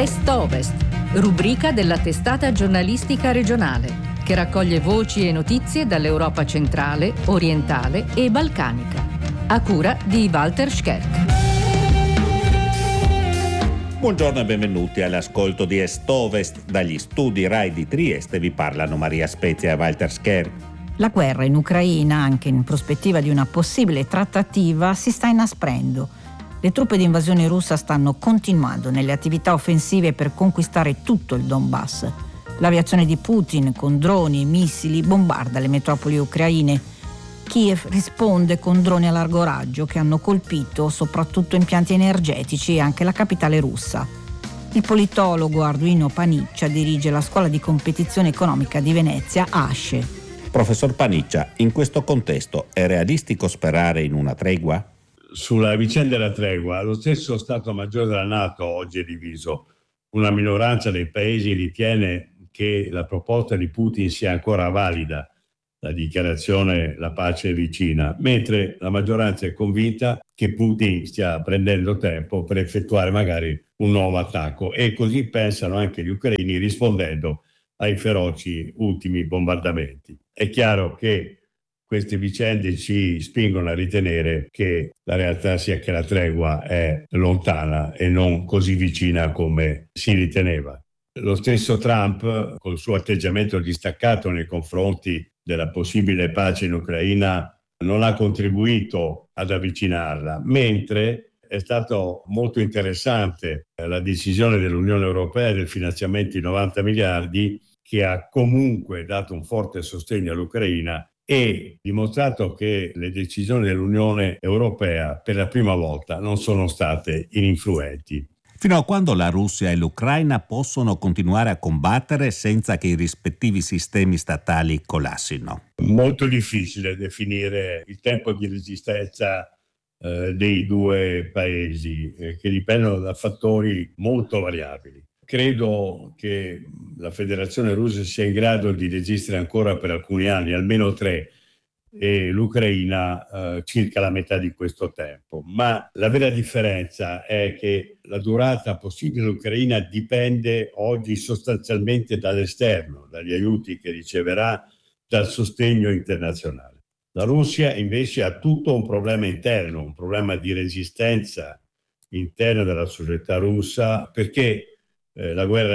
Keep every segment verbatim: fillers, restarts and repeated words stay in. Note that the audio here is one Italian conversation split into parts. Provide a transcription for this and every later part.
Est-Ovest, rubrica della testata giornalistica regionale, che raccoglie voci e notizie dall'Europa centrale, orientale e balcanica. A cura di Walter Scherk. Buongiorno e benvenuti all'ascolto di Est-Ovest. Dagli studi Rai di Trieste vi parlano Maria Spezia e Walter Scherk. La guerra in Ucraina, anche in prospettiva di una possibile trattativa, si sta inasprendo. Le truppe di invasione russa stanno continuando nelle attività offensive per conquistare tutto il Donbass. L'aviazione di Putin con droni e missili bombarda le metropoli ucraine. Kiev risponde con droni a largo raggio che hanno colpito soprattutto impianti energetici e anche la capitale russa. Il politologo Arduino Paniccia dirige la scuola di competizione economica di Venezia, ASCE. Professor Paniccia, in questo contesto è realistico sperare in una tregua? Sulla vicenda della tregua, lo stesso Stato Maggiore della NATO oggi è diviso. Una minoranza dei paesi ritiene che la proposta di Putin sia ancora valida, la dichiarazione "la pace è vicina", mentre la maggioranza è convinta che Putin stia prendendo tempo per effettuare magari un nuovo attacco, e così pensano anche gli ucraini rispondendo ai feroci ultimi bombardamenti. È chiaro che queste vicende ci spingono a ritenere che la realtà sia che la tregua è lontana e non così vicina come si riteneva. Lo stesso Trump, col suo atteggiamento distaccato nei confronti della possibile pace in Ucraina, non ha contribuito ad avvicinarla, mentre è stato molto interessante la decisione dell'Unione Europea del finanziamento di novanta miliardi, che ha comunque dato un forte sostegno all'Ucraina e dimostrato che le decisioni dell'Unione Europea per la prima volta non sono state ininfluenti. Fino a quando la Russia e l'Ucraina possono continuare a combattere senza che i rispettivi sistemi statali collassino? Molto difficile definire il tempo di resistenza eh, dei due paesi, eh, che dipendono da fattori molto variabili. Credo che la Federazione Russa sia in grado di resistere ancora per alcuni anni, almeno tre, e l'Ucraina eh, circa la metà di questo tempo. Ma la vera differenza è che la durata possibile dell'Ucraina dipende oggi sostanzialmente dall'esterno, dagli aiuti che riceverà, dal sostegno internazionale. La Russia invece ha tutto un problema interno, un problema di resistenza interna della società russa, perché Eh, la guerra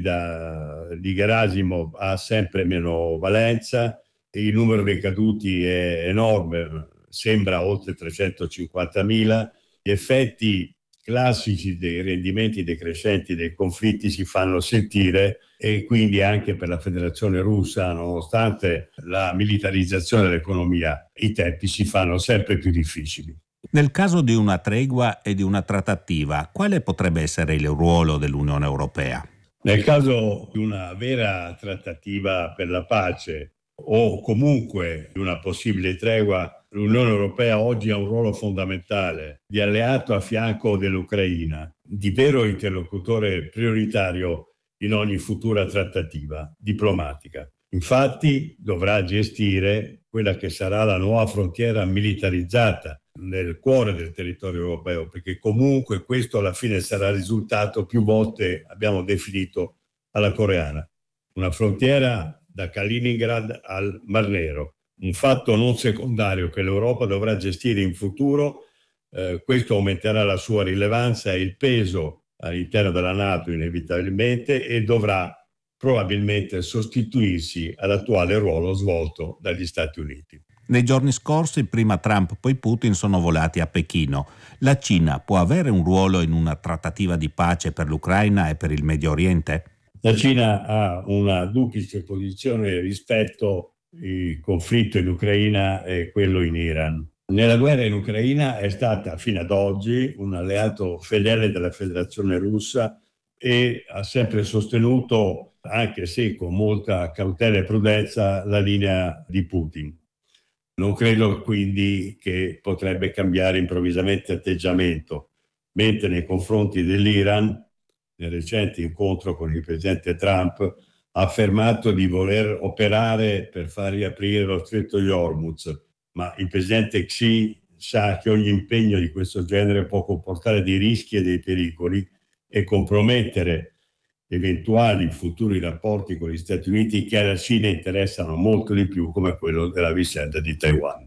ibrida di Gerasimov ha sempre meno valenza, e il numero dei caduti è enorme, sembra oltre trecentocinquantamila. Gli effetti classici dei rendimenti decrescenti dei conflitti si fanno sentire, e quindi anche per la Federazione Russa, nonostante la militarizzazione dell'economia, i tempi si fanno sempre più difficili. Nel caso di una tregua e di una trattativa, quale potrebbe essere il ruolo dell'Unione Europea? Nel caso di una vera trattativa per la pace o comunque di una possibile tregua, l'Unione Europea oggi ha un ruolo fondamentale di alleato a fianco dell'Ucraina, di vero interlocutore prioritario in ogni futura trattativa diplomatica. Infatti dovrà gestire quella che sarà la nuova frontiera militarizzata nel cuore del territorio europeo, perché comunque questo alla fine sarà il risultato, più volte abbiamo definito, alla coreana. Una frontiera da Kaliningrad al Mar Nero, un fatto non secondario che l'Europa dovrà gestire in futuro. Eh, questo aumenterà la sua rilevanza e il peso all'interno della NATO inevitabilmente, e dovrà probabilmente sostituirsi all'attuale ruolo svolto dagli Stati Uniti. Nei giorni scorsi, prima Trump poi Putin, sono volati a Pechino. La Cina può avere un ruolo in una trattativa di pace per l'Ucraina e per il Medio Oriente? La Cina ha una duplice posizione rispetto al conflitto in Ucraina e quello in Iran. Nella guerra in Ucraina è stata fino ad oggi un alleato fedele della Federazione Russa e ha sempre sostenuto, anche se con molta cautela e prudenza, la linea di Putin. Non credo quindi che potrebbe cambiare improvvisamente atteggiamento, mentre nei confronti dell'Iran, nel recente incontro con il presidente Trump, ha affermato di voler operare per far riaprire lo stretto di Hormuz, ma il presidente Xi sa che ogni impegno di questo genere può comportare dei rischi e dei pericoli e compromettere eventuali futuri rapporti con gli Stati Uniti che alla Cina interessano molto di più, come quello della vicenda di Taiwan.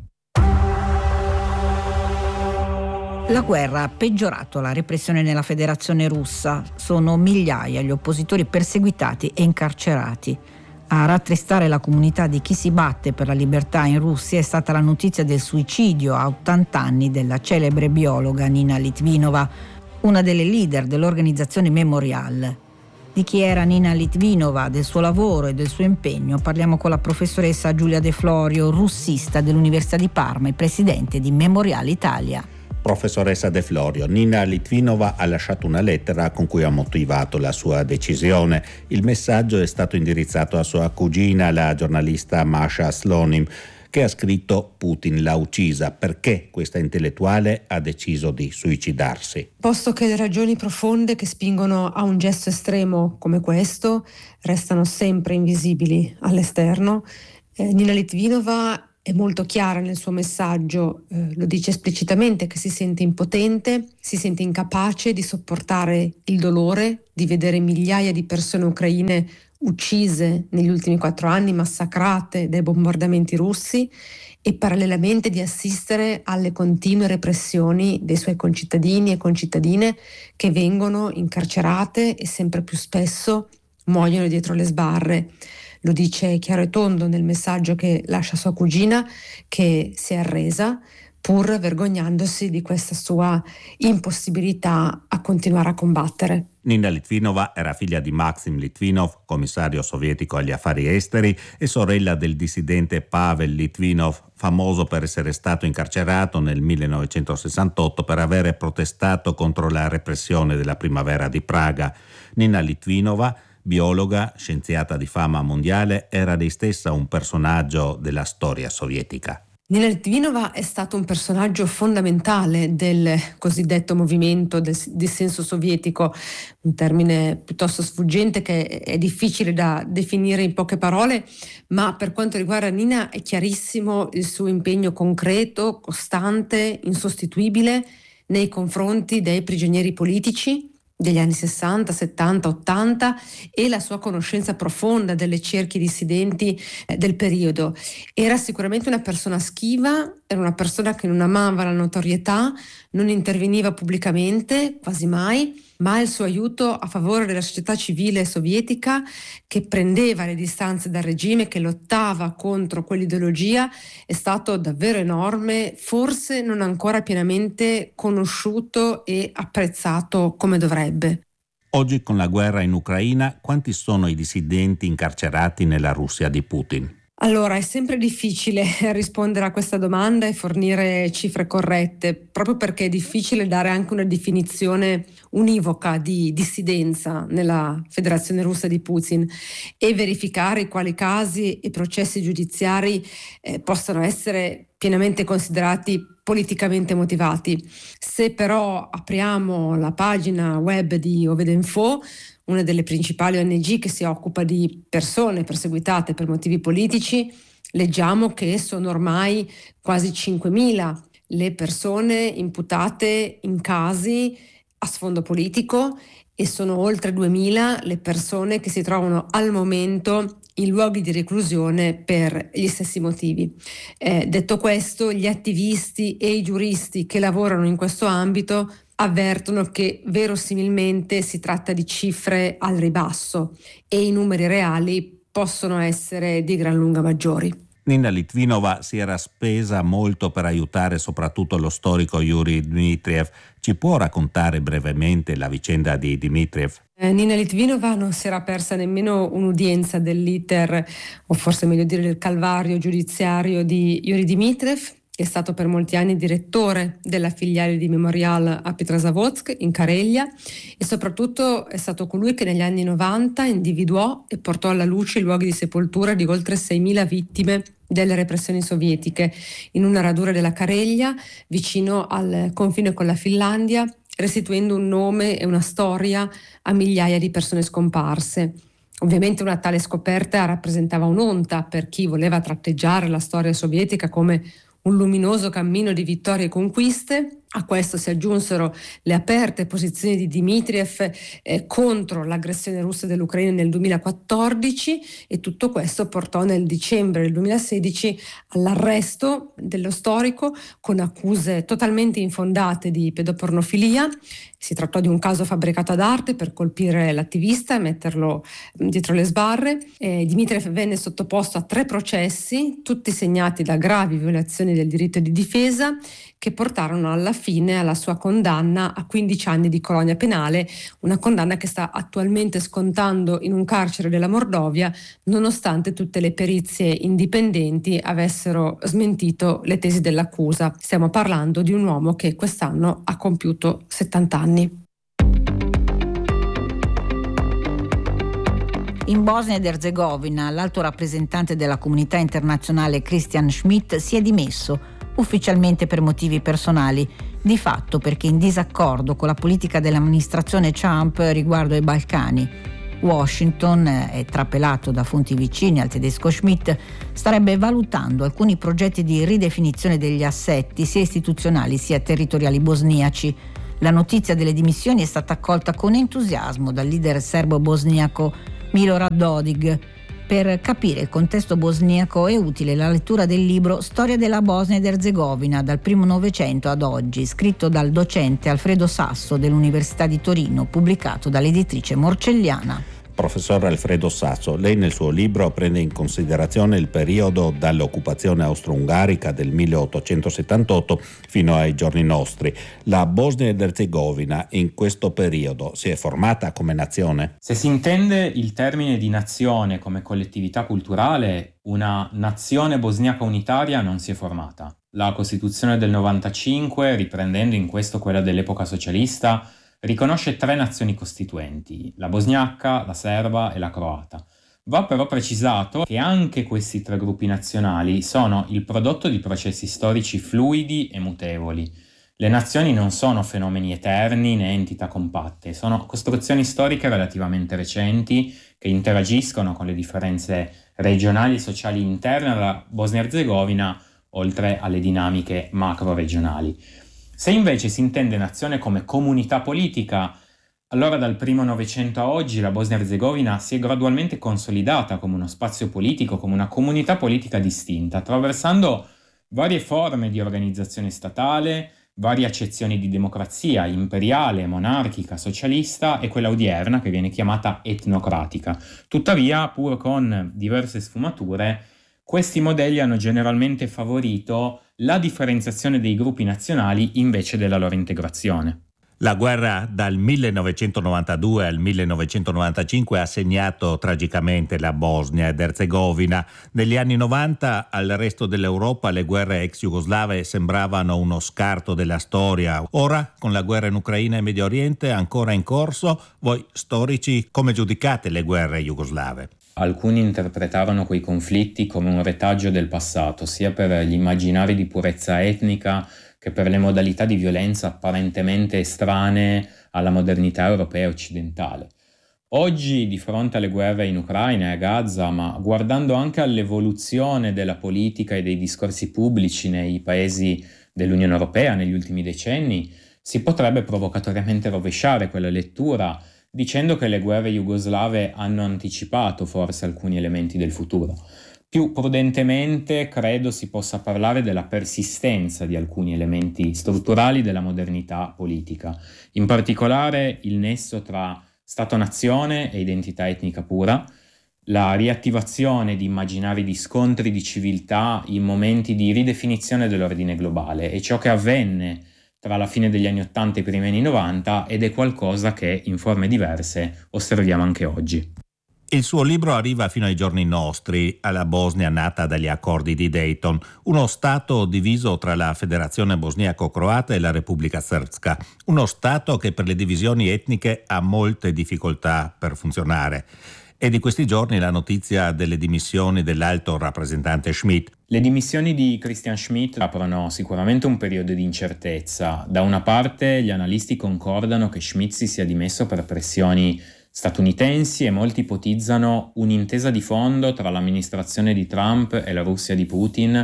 La guerra ha peggiorato la repressione nella Federazione Russa. Sono migliaia gli oppositori perseguitati e incarcerati. A rattristare la comunità di chi si batte per la libertà in Russia è stata la notizia del suicidio a ottanta anni della celebre biologa Nina Litvinova, una delle leader dell'organizzazione Memorial. Di chi era Nina Litvinova, del suo lavoro e del suo impegno parliamo con la professoressa Giulia De Florio, russista dell'Università di Parma e presidente di Memorial Italia. Professoressa De Florio, Nina Litvinova ha lasciato una lettera con cui ha motivato la sua decisione. Il messaggio è stato indirizzato a sua cugina, la giornalista Masha Slonim, che ha scritto: Putin l'ha uccisa. Perché questa intellettuale ha deciso di suicidarsi? Posto che le ragioni profonde che spingono a un gesto estremo come questo restano sempre invisibili all'esterno, eh, Nina Litvinova è molto chiara nel suo messaggio, eh, lo dice esplicitamente che si sente impotente, si sente incapace di sopportare il dolore, di vedere migliaia di persone ucraine uccise negli ultimi quattro anni, massacrate dai bombardamenti russi, e parallelamente di assistere alle continue repressioni dei suoi concittadini e concittadine che vengono incarcerate e sempre più spesso muoiono dietro le sbarre. Lo dice chiaro e tondo nel messaggio che lascia sua cugina, che si è arresa pur vergognandosi di questa sua impossibilità a continuare a combattere. Nina Litvinova era figlia di Maxim Litvinov, commissario sovietico agli affari esteri, e sorella del dissidente Pavel Litvinov, famoso per essere stato incarcerato nel millenovecentosessantotto per aver protestato contro la repressione della primavera di Praga. Nina Litvinova, biologa, scienziata di fama mondiale, era lei stessa un personaggio della storia sovietica. Nina Litvinova è stato un personaggio fondamentale del cosiddetto movimento del dissenso sovietico, un termine piuttosto sfuggente che è difficile da definire in poche parole, ma per quanto riguarda Nina è chiarissimo il suo impegno concreto, costante, insostituibile nei confronti dei prigionieri politici degli anni sessanta, settanta, ottanta e la sua conoscenza profonda delle cerchie dissidenti eh, del periodo. Era sicuramente una persona schiva, era una persona che non amava la notorietà, non interveniva pubblicamente, quasi mai, ma il suo aiuto a favore della società civile sovietica, che prendeva le distanze dal regime, che lottava contro quell'ideologia, è stato davvero enorme, forse non ancora pienamente conosciuto e apprezzato come dovrebbe. Oggi, con la guerra in Ucraina, quanti sono i dissidenti incarcerati nella Russia di Putin? Allora, è sempre difficile rispondere a questa domanda e fornire cifre corrette, proprio perché è difficile dare anche una definizione univoca di dissidenza nella Federazione Russa di Putin e verificare quali casi e processi giudiziari eh, possano essere pienamente considerati politicamente motivati. Se però apriamo la pagina web di Ovedenfo, una delle principali O N G che si occupa di persone perseguitate per motivi politici, leggiamo che sono ormai quasi cinquemila le persone imputate in casi a sfondo politico e sono oltre duemila le persone che si trovano al momento in luoghi di reclusione per gli stessi motivi. Eh, detto questo, gli attivisti e i giuristi che lavorano in questo ambito avvertono che verosimilmente si tratta di cifre al ribasso e i numeri reali possono essere di gran lunga maggiori. Nina Litvinova si era spesa molto per aiutare soprattutto lo storico Yuri Dmitriev. Ci può raccontare brevemente la vicenda di Dmitriev? Eh, Nina Litvinova non si era persa nemmeno un'udienza dell'iter, o forse meglio dire del calvario giudiziario di Yuri Dmitriev, che è stato per molti anni direttore della filiale di Memorial a Petrozavodsk in Karelia e soprattutto è stato colui che negli anni novanta individuò e portò alla luce i luoghi di sepoltura di oltre seimila vittime delle repressioni sovietiche in una radura della Karelia vicino al confine con la Finlandia, restituendo un nome e una storia a migliaia di persone scomparse. Ovviamente una tale scoperta rappresentava un'onta per chi voleva tratteggiare la storia sovietica come un luminoso cammino di vittorie e conquiste, A questo si aggiunsero le aperte posizioni di Dmitriev eh, contro l'aggressione russa dell'Ucraina nel duemilaquattordici, e tutto questo portò nel dicembre del duemilasedici all'arresto dello storico con accuse totalmente infondate di pedopornofilia. Si trattò di un caso fabbricato ad arte per colpire l'attivista e metterlo dietro le sbarre. Eh, Dmitriev venne sottoposto a tre processi, tutti segnati da gravi violazioni del diritto di difesa, che portarono alla fine alla sua condanna a quindici anni di colonia penale, una condanna che sta attualmente scontando in un carcere della Mordovia, nonostante tutte le perizie indipendenti avessero smentito le tesi dell'accusa. Stiamo parlando di un uomo che quest'anno ha compiuto settanta anni. In Bosnia ed Erzegovina l'alto rappresentante della comunità internazionale Christian Schmidt si è dimesso, ufficialmente per motivi personali, di fatto perché in disaccordo con la politica dell'amministrazione Trump riguardo ai Balcani. Washington, è trapelato da fonti vicine al tedesco Schmidt, starebbe valutando alcuni progetti di ridefinizione degli assetti sia istituzionali sia territoriali bosniaci. La notizia delle dimissioni è stata accolta con entusiasmo dal leader serbo-bosniaco Milorad Dodig. Per capire il contesto bosniaco è utile la lettura del libro Storia della Bosnia ed Erzegovina dal primo Novecento ad oggi, scritto dal docente Alfredo Sasso dell'Università di Torino, pubblicato dall'editrice Morcelliana. Professor Alfredo Sasso, lei nel suo libro prende in considerazione il periodo dall'occupazione austro-ungarica del milleottocentosettantotto fino ai giorni nostri. La Bosnia ed Erzegovina in questo periodo si è formata come nazione? Se si intende il termine di nazione come collettività culturale, una nazione bosniaca unitaria non si è formata. La Costituzione del novantacinque, riprendendo in questo quella dell'epoca socialista, riconosce tre nazioni costituenti, la bosniacca, la serba e la croata. Va però precisato che anche questi tre gruppi nazionali sono il prodotto di processi storici fluidi e mutevoli. Le nazioni non sono fenomeni eterni né entità compatte, sono costruzioni storiche relativamente recenti che interagiscono con le differenze regionali e sociali interne alla Bosnia-Erzegovina, oltre alle dinamiche macro-regionali. Se invece si intende nazione come comunità politica, allora dal primo Novecento a oggi la Bosnia-Erzegovina si è gradualmente consolidata come uno spazio politico, come una comunità politica distinta, attraversando varie forme di organizzazione statale, varie accezioni di democrazia, imperiale, monarchica, socialista e quella odierna che viene chiamata etnocratica. Tuttavia, pur con diverse sfumature, questi modelli hanno generalmente favorito la differenziazione dei gruppi nazionali invece della loro integrazione. La guerra dal millenovecentonovantadue al millenovecentonovantacinque ha segnato tragicamente la Bosnia ed Erzegovina. Negli anni novanta al resto dell'Europa le guerre ex jugoslave sembravano uno scarto della storia. Ora, con la guerra in Ucraina e Medio Oriente ancora in corso, voi storici come giudicate le guerre jugoslave? Alcuni interpretavano quei conflitti come un retaggio del passato, sia per gli immaginari di purezza etnica che per le modalità di violenza apparentemente estranee alla modernità europea e occidentale. Oggi, di fronte alle guerre in Ucraina e a Gaza, ma guardando anche all'evoluzione della politica e dei discorsi pubblici nei paesi dell'Unione Europea negli ultimi decenni, si potrebbe provocatoriamente rovesciare quella lettura dicendo che le guerre jugoslave hanno anticipato forse alcuni elementi del futuro. Più prudentemente credo si possa parlare della persistenza di alcuni elementi strutturali della modernità politica, in particolare il nesso tra Stato-nazione e identità etnica pura, la riattivazione di immaginari di scontri di civiltà in momenti di ridefinizione dell'ordine globale e ciò che avvenne tra la fine degli anni ottanta e i primi anni novanta ed è qualcosa che in forme diverse osserviamo anche oggi. Il suo libro arriva fino ai giorni nostri, alla Bosnia nata dagli accordi di Dayton, uno Stato diviso tra la Federazione bosniaco-croata e la Repubblica Srpska, uno Stato che per le divisioni etniche ha molte difficoltà per funzionare. E di questi giorni la notizia delle dimissioni dell'alto rappresentante Schmidt. Le dimissioni di Christian Schmidt aprono sicuramente un periodo di incertezza. Da una parte gli analisti concordano che Schmidt si sia dimesso per pressioni statunitensi e molti ipotizzano un'intesa di fondo tra l'amministrazione di Trump e la Russia di Putin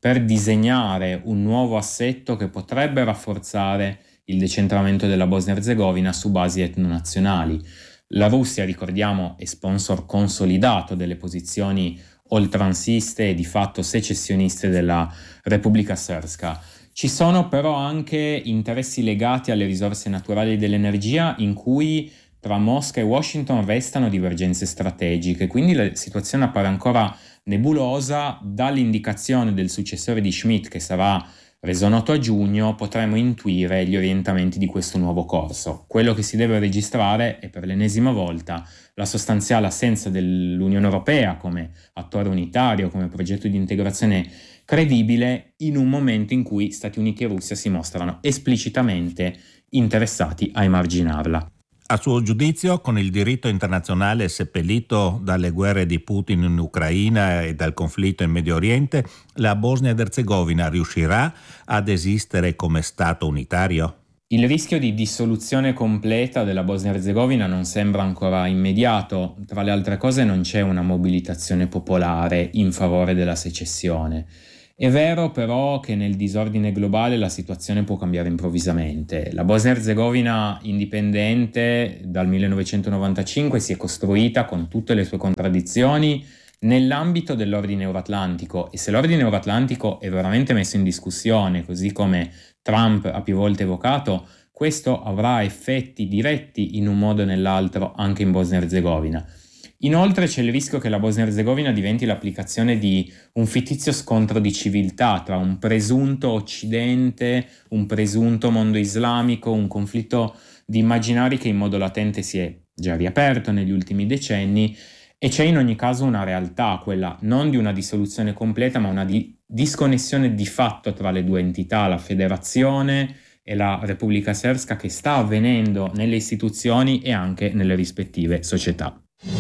per disegnare un nuovo assetto che potrebbe rafforzare il decentramento della Bosnia-Erzegovina su basi etnonazionali. La Russia, ricordiamo, è sponsor consolidato delle posizioni oltranziste e di fatto secessioniste della Repubblica Srpska. Ci sono però anche interessi legati alle risorse naturali dell'energia in cui tra Mosca e Washington restano divergenze strategiche, quindi la situazione appare ancora nebulosa. Dall'indicazione del successore di Schmidt, che sarà reso noto a giugno, potremo intuire gli orientamenti di questo nuovo corso. Quello che si deve registrare è per l'ennesima volta la sostanziale assenza dell'Unione Europea come attore unitario, come progetto di integrazione credibile, in un momento in cui Stati Uniti e Russia si mostrano esplicitamente interessati a emarginarla. A suo giudizio, con il diritto internazionale seppellito dalle guerre di Putin in Ucraina e dal conflitto in Medio Oriente, la Bosnia ed Erzegovina riuscirà ad esistere come Stato unitario? Il rischio di dissoluzione completa della Bosnia-Erzegovina non sembra ancora immediato. Tra le altre cose non c'è una mobilitazione popolare in favore della secessione. È vero però che nel disordine globale la situazione può cambiare improvvisamente. La Bosnia-Erzegovina indipendente dal millenovecentonovantacinque si è costruita con tutte le sue contraddizioni nell'ambito dell'ordine euroatlantico, e se l'ordine euroatlantico è veramente messo in discussione, così come Trump ha più volte evocato, questo avrà effetti diretti in un modo o nell'altro anche in Bosnia-Erzegovina. Inoltre c'è il rischio che la Bosnia-Erzegovina diventi l'applicazione di un fittizio scontro di civiltà tra un presunto occidente, un presunto mondo islamico, un conflitto di immaginari che in modo latente si è già riaperto negli ultimi decenni, e c'è in ogni caso una realtà, quella non di una dissoluzione completa, ma una di disconnessione di fatto tra le due entità, la federazione e la Repubblica Srpska, che sta avvenendo nelle istituzioni e anche nelle rispettive società.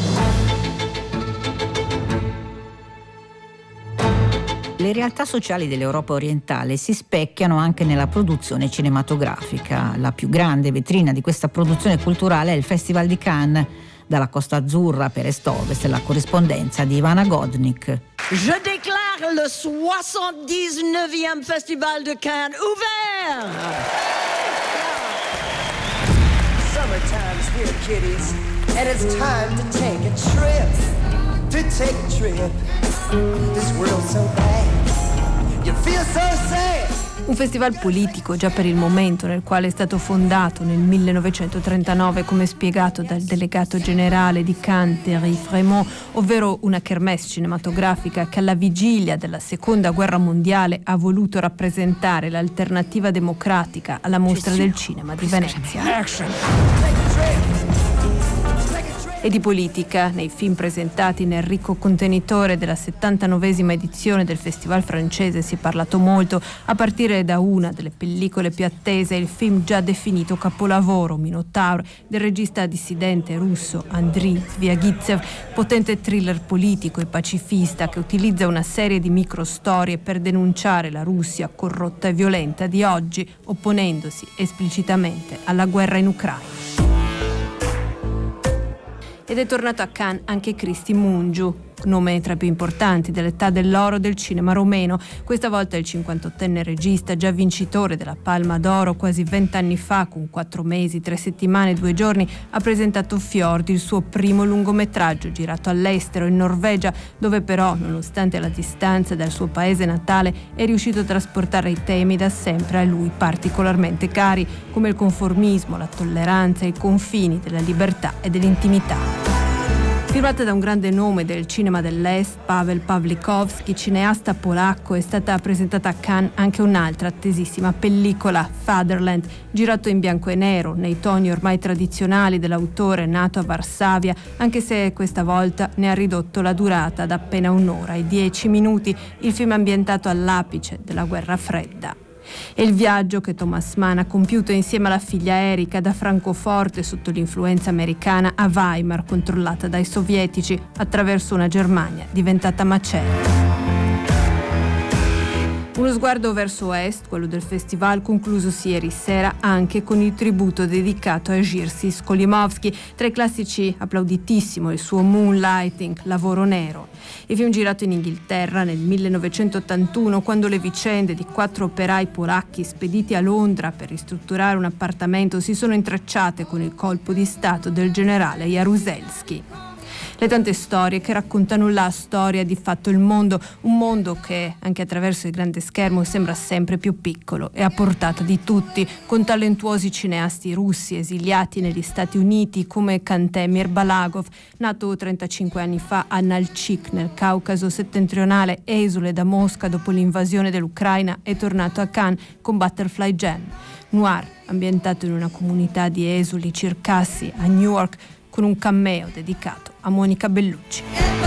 Le realtà sociali dell'Europa orientale si specchiano anche nella produzione cinematografica. La più grande vetrina di questa produzione culturale è il Festival di Cannes, dalla Costa Azzurra per est-ovest, la corrispondenza di Ivana Godnik. Je déclare le soixante-dix-neuvième Festival de Cannes ouvert! Summertime's here, kiddies, and it's time to take a trip, to take a trip. This world's so bad, you feel so sad. Un festival politico già per il momento, nel quale è stato fondato nel millenovecentotrentanove, come spiegato dal delegato generale di Cannes, Thierry Frémaux, ovvero una kermesse cinematografica che alla vigilia della Seconda Guerra Mondiale ha voluto rappresentare l'alternativa democratica alla Mostra del Cinema di Venezia. Action. E di politica nei film presentati nel ricco contenitore della settantanovesima edizione del Festival francese si è parlato molto, a partire da una delle pellicole più attese, il film già definito capolavoro Minotaur del regista dissidente russo Andriy Zvyagintsev, potente thriller politico e pacifista che utilizza una serie di microstorie per denunciare la Russia corrotta e violenta di oggi, opponendosi esplicitamente alla guerra in Ucraina. Ed è tornato a Cannes anche Cristi Mungiu, nome tra i più importanti dell'età dell'oro del cinema romeno. Questa volta il cinquantottenne regista, già vincitore della Palma d'Oro quasi vent'anni fa, con quattro mesi, tre settimane e due giorni, ha presentato Fjord, il suo primo lungometraggio girato all'estero, in Norvegia, dove però, nonostante la distanza dal suo paese natale, è riuscito a trasportare i temi da sempre a lui particolarmente cari, come il conformismo, la tolleranza e i confini della libertà e dell'intimità. Firmata da un grande nome del cinema dell'Est, Pavel Pawlikowski, cineasta polacco, è stata presentata a Cannes anche un'altra attesissima pellicola, Fatherland, girato in bianco e nero, nei toni ormai tradizionali dell'autore nato a Varsavia, anche se questa volta ne ha ridotto la durata ad appena un'ora e dieci minuti, il film ambientato all'apice della guerra fredda. È il viaggio che Thomas Mann ha compiuto insieme alla figlia Erika da Francoforte sotto l'influenza americana a Weimar, controllata dai sovietici, attraverso una Germania diventata macello. Uno sguardo verso est, quello del festival conclusosi ieri sera anche con il tributo dedicato a Jerzy Skolimowski, tra i classici applauditissimo il suo Moonlighting, Lavoro nero. Il film girato in Inghilterra nel millenovecentottantuno, quando le vicende di quattro operai polacchi spediti a Londra per ristrutturare un appartamento si sono intrecciate con il colpo di stato del generale Jaruzelski. Le tante storie che raccontano la storia, di fatto il mondo, un mondo che anche attraverso il grande schermo sembra sempre più piccolo e a portata di tutti, con talentuosi cineasti russi esiliati negli Stati Uniti come Kantemir Balagov, nato trentacinque anni fa a Nalchik nel Caucaso settentrionale, esule da Mosca dopo l'invasione dell'Ucraina e tornato a Cannes con Butterfly Jam. Noir, ambientato in una comunità di esuli circassi a Newark, con un cameo dedicato a Monica Bellucci.